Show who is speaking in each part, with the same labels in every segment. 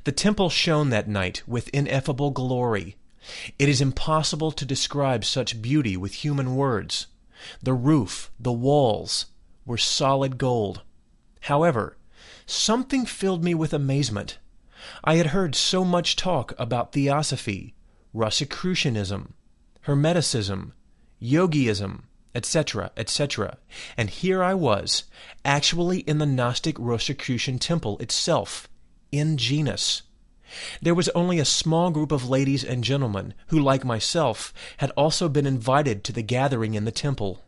Speaker 1: The temple shone that night with ineffable glory. It is impossible to describe such beauty with human words. The roof, the walls, were solid gold. However, something filled me with amazement. I had heard so much talk about theosophy, Rosicrucianism, Hermeticism, Yogiism, etc., etc., and here I was, actually in the Gnostic Rosicrucian temple itself, in genus. There was only a small group of ladies and gentlemen who, like myself, had also been invited to the gathering in the temple.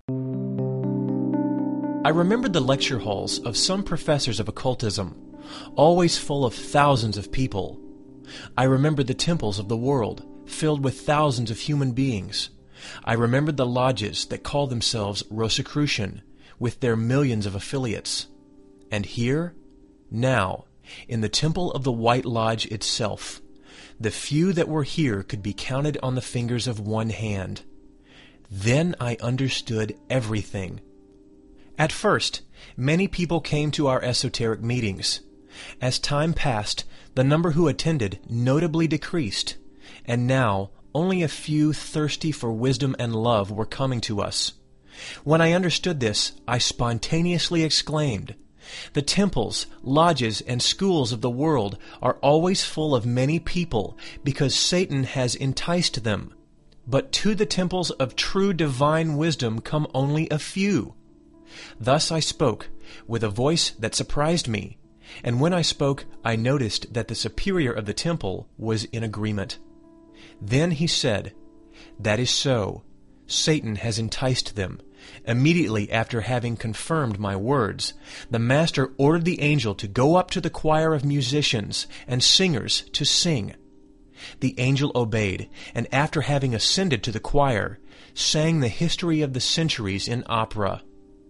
Speaker 1: I remembered the lecture halls of some professors of occultism, always full of thousands of people. I remembered the temples of the world, filled with thousands of human beings. I remembered the lodges that called themselves Rosicrucian, with their millions of affiliates. And here, now, in the temple of the White Lodge itself, the few that were here could be counted on the fingers of one hand. Then I understood everything. At first, many people came to our esoteric meetings. As time passed, the number who attended notably decreased, and now only a few thirsty for wisdom and love were coming to us. When I understood this, I spontaneously exclaimed, "The temples, lodges, and schools of the world are always full of many people because Satan has enticed them. But to the temples of true divine wisdom come only a few." Thus I spoke, with a voice that surprised me, and when I spoke, I noticed that the superior of the temple was in agreement. Then he said, "That is so. Satan has enticed them." Immediately after having confirmed my words, the master ordered the angel to go up to the choir of musicians and singers to sing. The angel obeyed, and after having ascended to the choir, sang the history of the centuries in opera.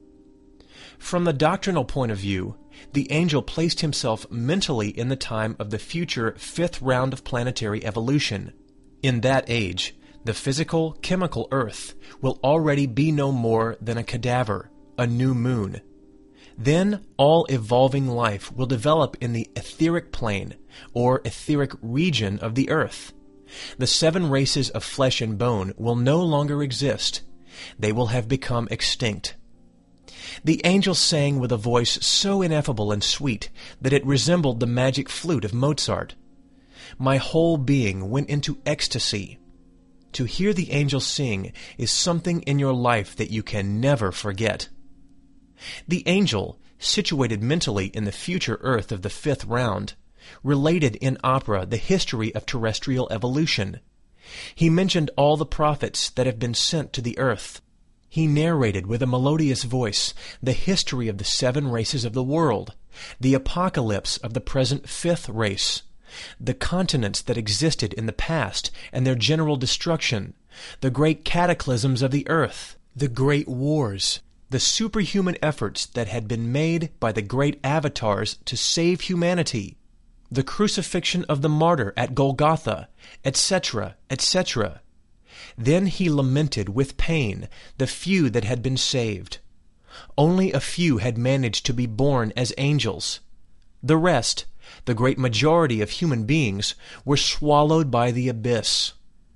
Speaker 1: From the doctrinal point of view, the angel placed himself mentally in the time of the future fifth round of planetary evolution. In that age, the physical, chemical Earth will already be no more than a cadaver, a new moon. Then all evolving life will develop in the etheric plane, or etheric region of the Earth. The 7 races of flesh and bone will no longer exist. They will have become extinct. The angel sang with a voice so ineffable and sweet that it resembled the magic flute of Mozart. My whole being went into ecstasy. To hear the angel sing is something in your life that you can never forget. The angel, situated mentally in the future Earth of the 5th round, related in opera the history of terrestrial evolution. He mentioned all the prophets that have been sent to the Earth. He narrated with a melodious voice the history of the 7 races of the world, the apocalypse of the present 5th race, the continents that existed in the past and their general destruction, the great cataclysms of the earth, the great wars, the superhuman efforts that had been made by the great avatars to save humanity, the crucifixion of the martyr at Golgotha, etc., etc. Then he lamented with pain the few that had been saved. Only a few had managed to be born as angels. The rest, the great majority of human beings, were swallowed by the abyss.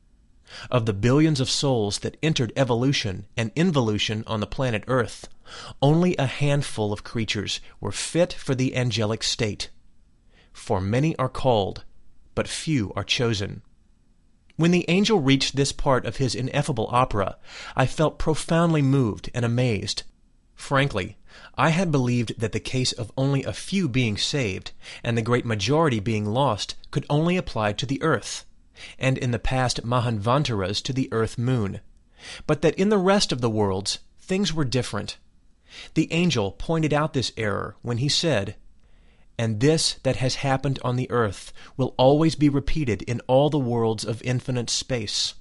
Speaker 1: Of the billions of souls that entered evolution and involution on the planet Earth, only a handful of creatures were fit for the angelic state. For many are called, but few are chosen. When the angel reached this part of his ineffable opera, I felt profoundly moved and amazed. Frankly, I had believed that the case of only a few being saved and the great majority being lost could only apply to the earth, and in the past Mahanvantaras to the earth-moon, but that in the rest of the worlds things were different. The angel pointed out this error when he said, "And this that has happened on the earth will always be repeated in all the worlds of infinite space."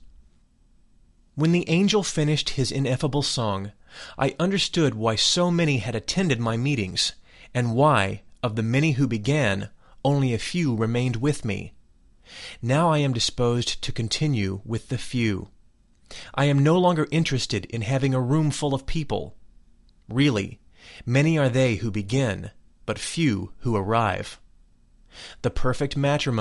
Speaker 1: When the angel finished his ineffable song, I understood why so many had attended my meetings, and why, of the many who began, only a few remained with me. Now I am disposed to continue with the few. I am no longer interested in having a room full of people. Really, many are they who begin, but few who arrive. The perfect matrimony